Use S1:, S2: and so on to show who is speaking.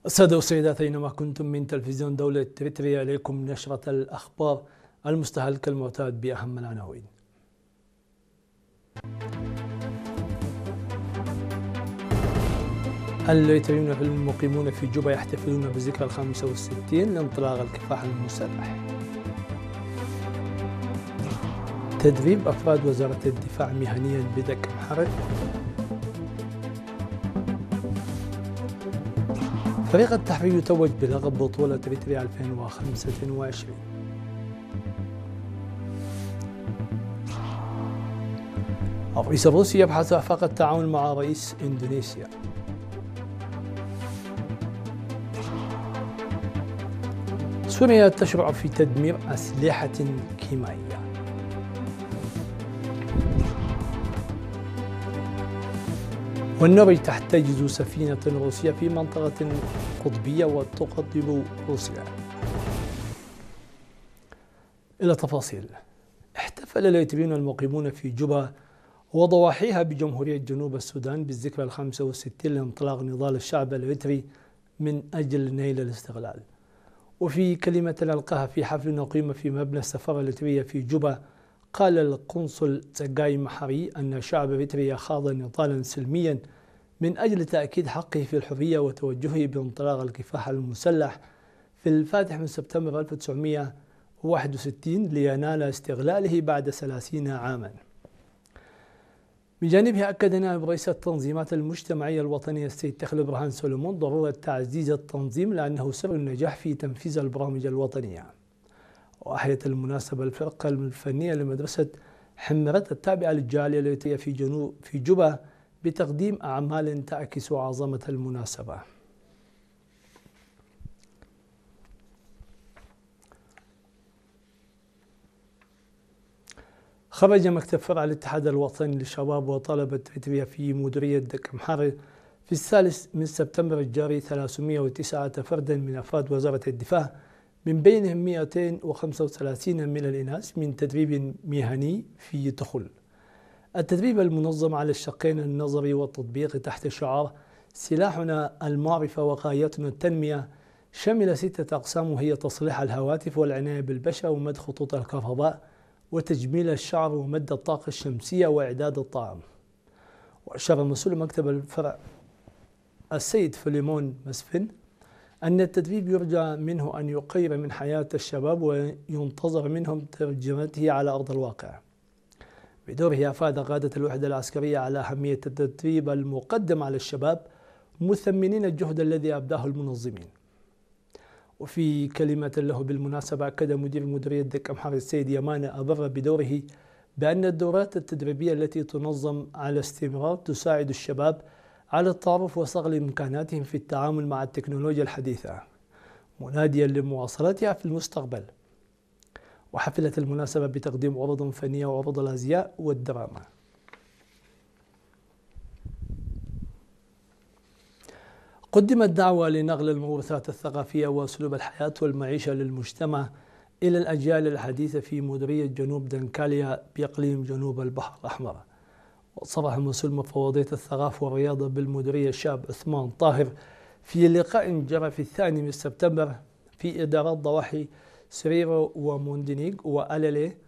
S1: السادة والسيدات أينما كنتم من تلفزيون دولة إريتريا، إليكم نشرة الأخبار المستهلكة كالمعتاد بأهم العناوين. الإريتريون المقيمون في جوبا يحتفلون بذكرى 65 لانطلاق الكفاح المسلح. تدريب أفراد وزارة الدفاع مهنيا بدك محرر. فريق التحرير يتوج بلقب بطولة إريتريا 2025. الرئيس الروسي يبحث آفاق التعاون مع رئيس إندونيسيا. سوريا تشرع في تدمير أسلحة كيميائية. والنرويج تحتجز سفينة روسية في منطقة قطبية وتقطب روسيا. إلى تفاصيل. احتفل الإريتريون المقيمون في جوبا وضواحيها بجمهورية جنوب السودان بالذكرى 65 لانطلاق نضال الشعب الإريتري من أجل نيل الاستقلال. وفي كلمة ألقاها في حفل أقيم في مبنى السفارة الإريترية في جوبا، قال القنصل تساغاي محاري أن شعب إريتريا خاض نضالا سلميا من أجل تأكيد حقه في الحرية وتوجهه بانطلاق الكفاح المسلح في الفاتح من سبتمبر 1961 لينال استقلاله بعد 30 عاما. من جانبه أكد نائب رئيس التنظيمات المجتمعية الوطنية السيد تخلي برهان سولومون ضرورة تعزيز التنظيم لأنه سر النجاح في تنفيذ البرامج الوطنية. وأحيت المناسبة الفرقة الفنية لمدرسة حمرت التابعة للجالية الإريترية في جوبا بتقديم أعمال تعكس عظمة المناسبة. خرج مكتب فرع الاتحاد الوطني للشباب وطلبة إريتريا في مديرية دك محرر في 3 من سبتمبر الجاري 309 فردا من أفراد وزارة الدفاع، من بينهم 235 من الإناث، من تدريب مهني في تخل. التدريب المنظم على الشقين النظري والتطبيقي تحت شعار سلاحنا المعرفة وغايتنا التنمية شمل 6 أقسام، وهي تصليح الهواتف والعناية بالبشرة ومد خطوط الكهرباء وتجميل الشعر ومد الطاقة الشمسية وإعداد الطعام. وأشار مسؤول مكتب الفرع السيد فليمون مسفن أن التدريب يرجى منه أن يقير من حياة الشباب وينتظر منهم ترجمته على أرض الواقع. بدوره أفاد قادة الوحدة العسكرية على أهمية التدريب المقدم على الشباب، مثمنين الجهد الذي أبداه المنظمين. وفي كلمة له بالمناسبة، أكد مدير مديرية دك محرر السيد يمانة أبر بدوره بأن الدورات التدريبية التي تنظم على استمرار تساعد الشباب على التعرف وصقل إمكاناتهم في التعامل مع التكنولوجيا الحديثة، مناديا لمواصلتها في المستقبل. وحفلت المناسبة بتقديم عروض فنية وعروض الأزياء والدراما. قدمت دعوة لنقل الموروثات الثقافية وأسلوب الحياة والمعيشة للمجتمع إلى الأجيال الحديثة في مديرية جنوب دنكاليا بإقليم جنوب البحر الأحمر. وصرح مسؤول مفوضية الثقافة والرياضة بالمديرية الشاب عثمان طاهر في لقاء جرى في 2 من سبتمبر في إدارات ضواحي سريرو وموندينيغ وألالي